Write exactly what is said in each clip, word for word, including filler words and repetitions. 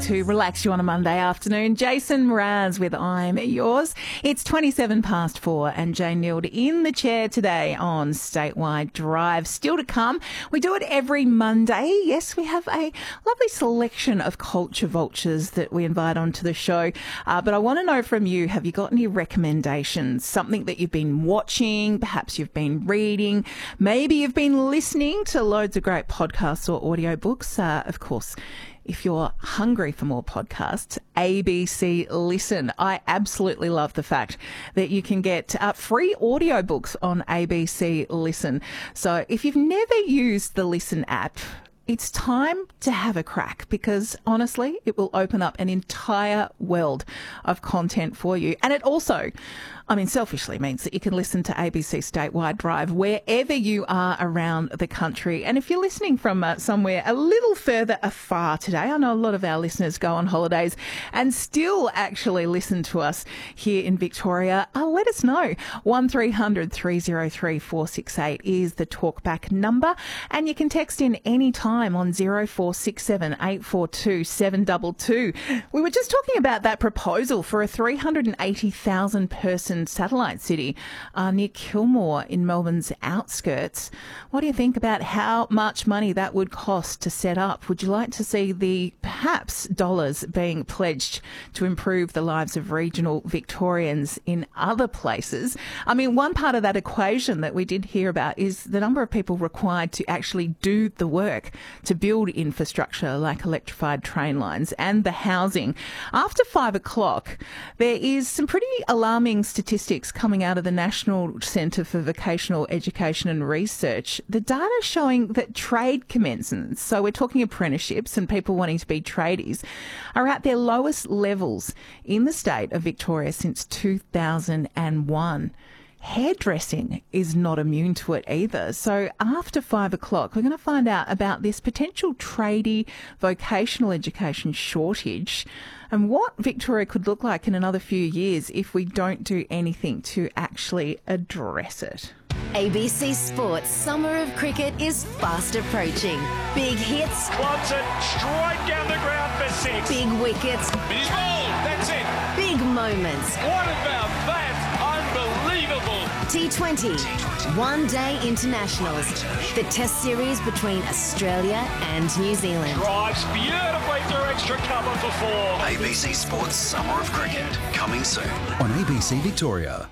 to relax you on a Monday afternoon. Jason Mraz with I'm Yours. It's twenty-seven past four and Jane Neild in the chair today on Statewide Drive. Still to come, we do it every Monday. Yes, we have a lovely selection of culture vultures that we invite onto the show. Uh, but I want to know from you, have you got any recommendations? Something that you've been watching, perhaps you've been reading, maybe you've been listening to loads of great podcasts or audiobooks. Uh, of course, if you're hungry for more podcasts, A B C Listen. I absolutely love the fact that you can get uh, free audiobooks on A B C Listen. So if you've never used the Listen app, it's time to have a crack because, honestly, it will open up an entire world of content for you. And it also, I mean, selfishly means that you can listen to A B C Statewide Drive wherever you are around the country. And if you're listening from uh, somewhere a little further afar today, I know a lot of our listeners go on holidays and still actually listen to us here in Victoria, uh, let us know. one three hundred three oh three four six eight is the talkback number. And you can text in any time on zero four six seven eight four two seven two two. We were just talking about that proposal for a three hundred eighty thousand person satellite city uh, near Kilmore in Melbourne's outskirts. What do you think about how much money that would cost to set up? Would you like to see the perhaps dollars being pledged to improve the lives of regional Victorians in other places? I mean, one part of that equation that we did hear about is the number of people required to actually do the work to build infrastructure like electrified train lines and the housing. After five o'clock, there is some pretty alarming statistics coming out of the National Centre for Vocational Education and Research. The data showing that trade commencements, so we're talking apprenticeships and people wanting to be tradies, are at their lowest levels in the state of Victoria since two thousand one. Hairdressing is not immune to it either. So after five o'clock, we're going to find out about this potential tradie vocational education shortage and what Victoria could look like in another few years if we don't do anything to actually address it. A B C Sports Summer of Cricket is fast approaching. Big hits. Clubs it straight down the ground for six. Big wickets. He's bowled. That's it. Big moments. What about that? Unbelievable. T twenty. One Day Internationals. The test series between Australia and New Zealand. Drives beautifully through extra cover for four. A B C Sports Summer of Cricket, coming soon on A B C Victoria.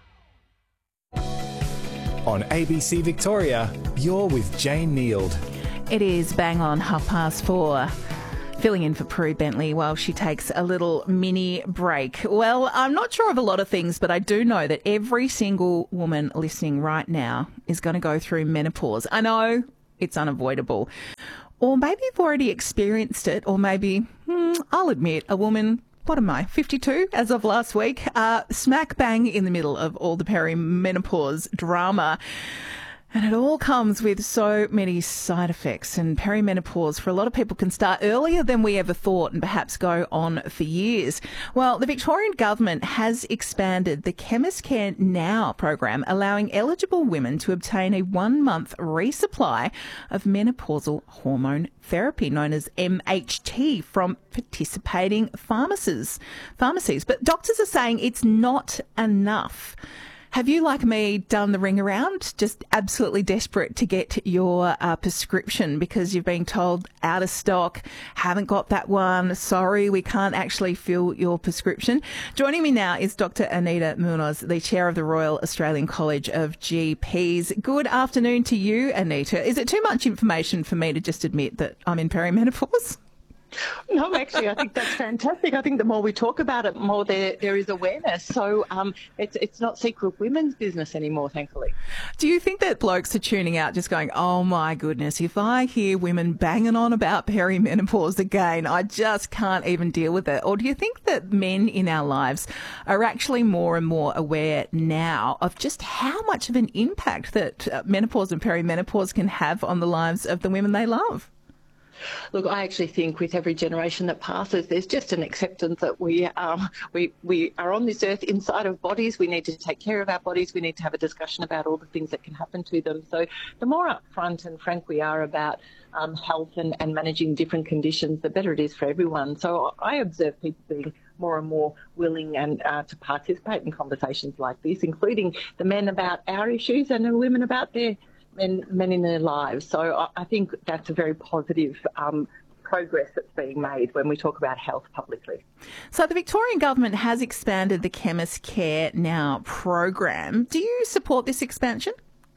On A B C Victoria, you're with Jane Neild. It is bang on half past four. Filling in for Prue Bentley while she takes a little mini break. Well, I'm not sure of a lot of things, but I do know that every single woman listening right now is going to go through menopause. I know it's unavoidable. Or maybe you've already experienced it, or maybe, hmm, I'll admit, a woman, what am I, fifty-two as of last week, uh, smack bang in the middle of all the perimenopause drama. And it all comes with so many side effects, and perimenopause for a lot of people can start earlier than we ever thought and perhaps go on for years. Well, the Victorian government has expanded the Chemist Care Now program, allowing eligible women to obtain a one-month resupply of menopausal hormone therapy known as M H T from participating pharmacies. Pharmacies. But doctors are saying it's not enough. Have you, like me, done the ring around, just absolutely desperate to get your uh, prescription because you've been told out of stock, haven't got that one, sorry, we can't actually fill your prescription? Joining me now is Doctor Anita Munoz, the chair of the Royal Australian College of G Ps. Good afternoon to you, Anita. Is it too much information for me to just admit that I'm in perimenopause? No, actually, I think that's fantastic. I think the more we talk about it, more there, there is awareness. So um, it's it's not secret women's business anymore, thankfully. Do you think that blokes are tuning out just going, oh, my goodness, if I hear women banging on about perimenopause again, I just can't even deal with it? Or do you think that men in our lives are actually more and more aware now of just how much of an impact that uh, menopause and perimenopause can have on the lives of the women they love? Look, I actually think with every generation that passes, there's just an acceptance that we um, we we are on this earth inside of bodies. We need to take care of our bodies. We need to have a discussion about all the things that can happen to them. So the more upfront and frank we are about um, health and, and managing different conditions, the better it is for everyone. So I observe people being more and more willing and uh, to participate in conversations like this, including the men about our issues and the women about their Men, men in their lives. So I, I think that's a very positive um, progress that's being made when we talk about health publicly. So the Victorian government has expanded the Chemist Care Now program. Do you support this expansion?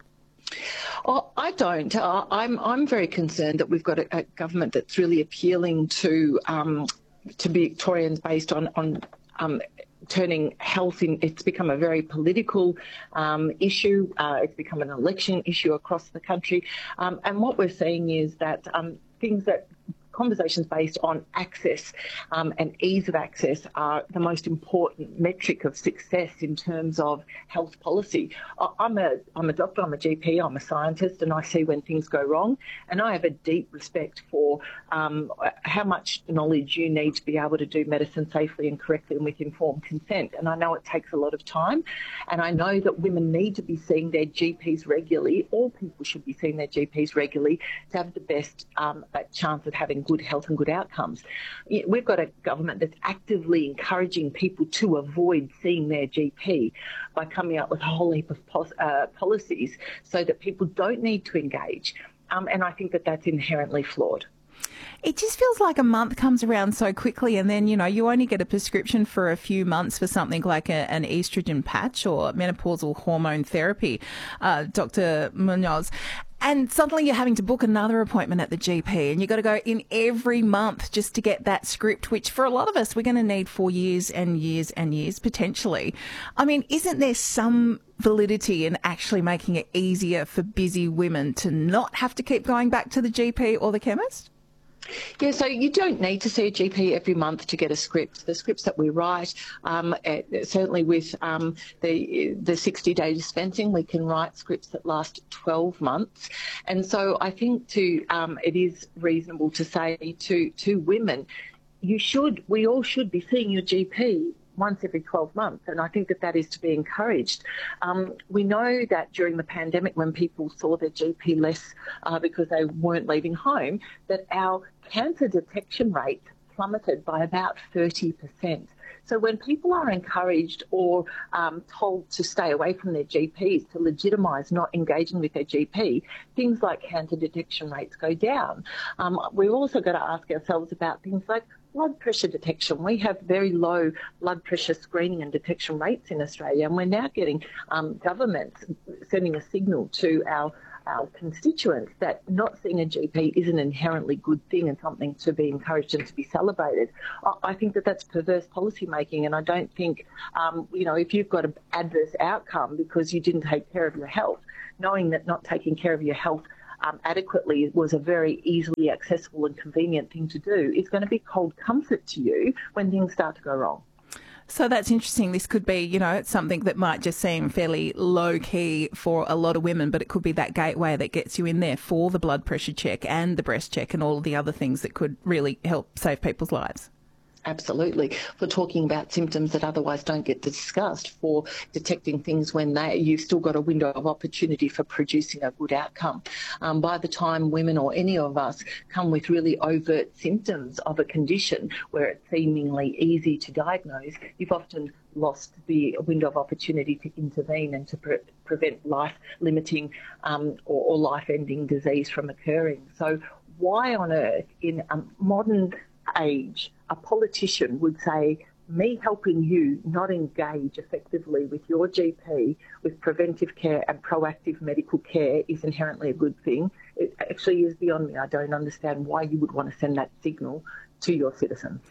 Oh, I don't. Uh, I'm I'm very concerned that we've got a, a government that's really appealing to um, to Victorians based on on. Um, turning health in, it's become a very political um, issue. Uh, it's become an election issue across the country. Um, and what we're seeing is that um, things that conversations based on access um, and ease of access are the most important metric of success in terms of health policy. I'm a, I'm a doctor, I'm a G P, I'm a scientist, and I see when things go wrong. And I have a deep respect for um, how much knowledge you need to be able to do medicine safely and correctly and with informed consent. And I know it takes a lot of time. And I know that women need to be seeing their G Ps regularly. All people should be seeing their G Ps regularly to have the best um, chance of having good health and good outcomes. We've got a government that's actively encouraging people to avoid seeing their G P by coming up with a whole heap of pos- uh, policies so that people don't need to engage. Um, and I think that that's inherently flawed. It just feels like a month comes around so quickly, and then, you know, you only get a prescription for a few months for something like a, an estrogen patch or menopausal hormone therapy, uh, Doctor Munoz. And suddenly you're having to book another appointment at the G P, and you've got to go in every month just to get that script, which for a lot of us, we're going to need for years and years and years, potentially. I mean, isn't there some validity in actually making it easier for busy women to not have to keep going back to the G P or the chemist? Yeah, so you don't need to see a G P every month to get a script. The scripts that we write, um, certainly with um, the the sixty-day dispensing, we can write scripts that last twelve months. And so I think to um, it is reasonable to say to to women, you should, we all should be seeing your G P once every twelve months, and I think that that is to be encouraged. Um, we know that during the pandemic, when people saw their G P less uh, because they weren't leaving home, that our cancer detection rate plummeted by about thirty percent. So when people are encouraged or um, told to stay away from their G Ps to legitimise not engaging with their G P, things like cancer detection rates go down. Um, we've also got to ask ourselves about things like blood pressure detection. We have very low blood pressure screening and detection rates in Australia, and we're now getting um, governments sending a signal to our our constituents that not seeing a G P is an inherently good thing and something to be encouraged and to be celebrated. I think that that's perverse policy making, and I don't think, um, you know, if you've got an adverse outcome because you didn't take care of your health, knowing that not taking care of your health Um, adequately was a very easily accessible and convenient thing to do, is going to be cold comfort to you when things start to go wrong. So that's interesting. This could be, you know, it's something that might just seem fairly low key for a lot of women, but it could be that gateway that gets you in there for the blood pressure check and the breast check and all of the other things that could really help save people's lives. Absolutely. For talking about symptoms that otherwise don't get discussed, for detecting things when they, you've still got a window of opportunity for producing a good outcome. Um, by the time women or any of us come with really overt symptoms of a condition where it's seemingly easy to diagnose, you've often lost the window of opportunity to intervene and to pre- prevent life-limiting um, or, or life-ending disease from occurring. So why on earth in a modern age a politician would say, me helping you not engage effectively with your G P with preventive care and proactive medical care is inherently a good thing? It actually is beyond me. I don't understand why you would want to send that signal to your citizens.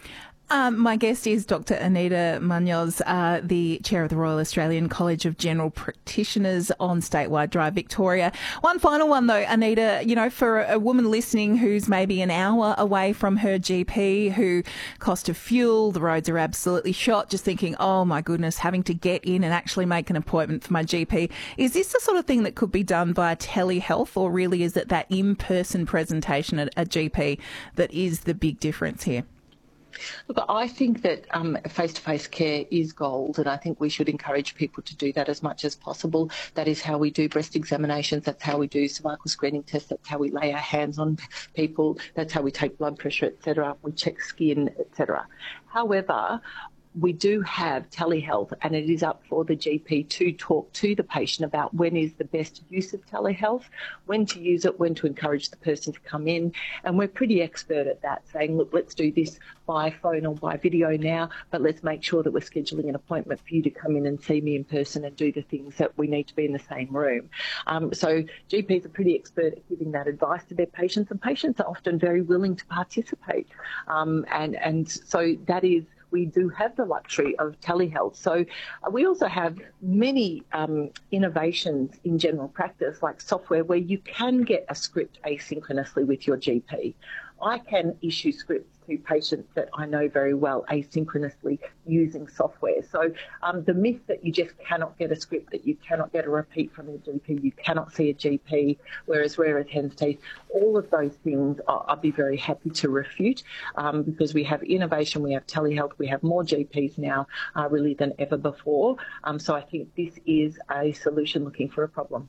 Um, my guest is Doctor Anita Munoz, uh, the chair of the Royal Australian College of General Practitioners on Statewide Drive, Victoria. One final one, though, Anita, you know, for a woman listening who's maybe an hour away from her G P, who cost of fuel, the roads are absolutely shot, just thinking, oh, my goodness, having to get in and actually make an appointment for my G P. Is this the sort of thing that could be done via telehealth, or really is it that in-person presentation at a G P that is the big difference here? Look, I think that um, face-to-face care is gold, and I think we should encourage people to do that as much as possible. That is how we do breast examinations, that's how we do cervical screening tests, that's how we lay our hands on people, that's how we take blood pressure, et cetera. We check skin, et cetera. However, we do have telehealth, and it is up for the G P to talk to the patient about when is the best use of telehealth, when to use it, when to encourage the person to come in. And we're pretty expert at that, saying, look, let's do this by phone or by video now, but let's make sure that we're scheduling an appointment for you to come in and see me in person and do the things that we need to be in the same room. Um, so G Ps are pretty expert at giving that advice to their patients, and patients are often very willing to participate. Um, and, and so that is, we do have the luxury of telehealth. So uh, we also have many um, innovations in general practice, like software where you can get a script asynchronously with your G P. I can issue scripts to patients that I know very well asynchronously using software. So um, the myth that you just cannot get a script, that you cannot get a repeat from your G P, you cannot see a G P, whereas rare as hen's teeth, all of those things I'd be very happy to refute um, because we have innovation, we have telehealth, we have more G Ps now uh, really than ever before. Um, so I think this is a solution looking for a problem.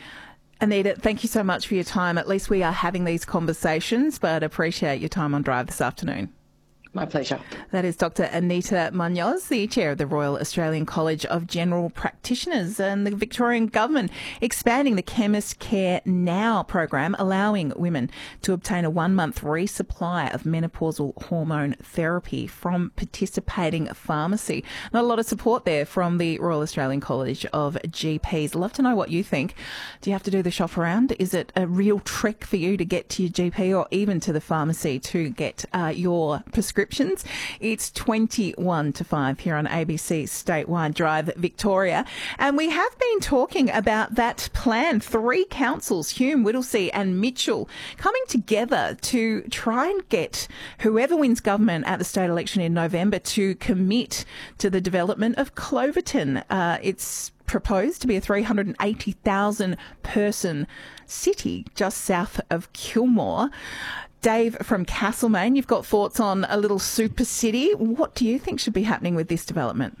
Anita, thank you so much for your time. At least we are having these conversations, but appreciate your time on Drive this afternoon. My pleasure. That is Doctor Anita Munoz, the chair of the Royal Australian College of General Practitioners, and the Victorian Government expanding the Chemist Care Now program, allowing women to obtain a one-month resupply of menopausal hormone therapy from participating pharmacy. Not a lot of support there from the Royal Australian College of G Ps. Love to know what you think. Do you have to do the shop around? Is it a real trick for you to get to your G P or even to the pharmacy to get uh, your prescription? It's twenty-one to five here on A B C Statewide Drive, Victoria. And we have been talking about that plan. Three councils, Hume, Whittlesea and Mitchell, coming together to try and get whoever wins government at the state election in November to commit to the development of Cloverton. Uh, it's proposed to be a three hundred eighty thousand person city just south of Kilmore. Dave from Castlemaine, you've got thoughts on a little super city. What do you think should be happening with this development?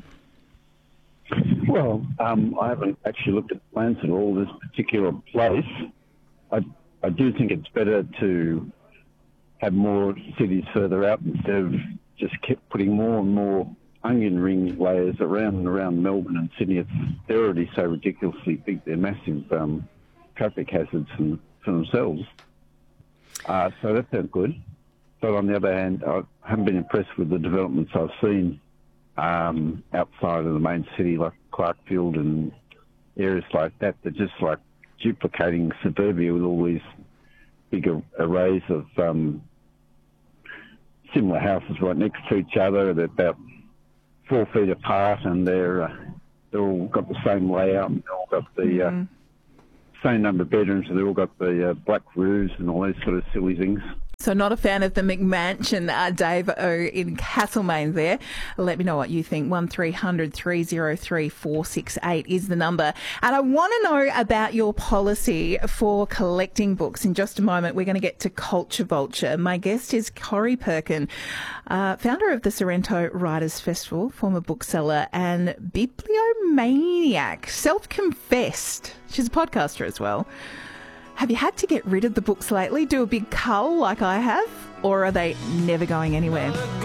Well, um, I haven't actually looked at plans at all this particular place. I, I do think it's better to have more cities further out instead of just kept putting more and more onion ring layers around and around Melbourne and Sydney. It's, they're already so ridiculously big. They're massive um, traffic hazards for, for themselves. Uh, so that sounds good. But on the other hand, I haven't been impressed with the developments I've seen um, outside of the main city, like Clarkfield and areas like that. They're just like duplicating suburbia with all these big arrays of um, similar houses right next to each other. They're about four feet apart, and they're uh, they're all got the same layout, and they've all got the mm-hmm. uh, same number of bedrooms, and they've all got the uh, black roofs and all those sort of silly things. So not a fan of the McMansion, uh, Dave O in Castlemaine there. Let me know what you think. one three hundred three oh three four six eight is the number. And I want to know about your policy for collecting books. In just a moment, we're going to get to Culture Vulture. My guest is Corrie Perkin, uh, founder of the Sorrento Writers Festival, former bookseller and bibliomaniac, self-confessed. She's a podcaster as well. Have you had to get rid of the books lately? Do a big cull like I have? Or are they never going anywhere?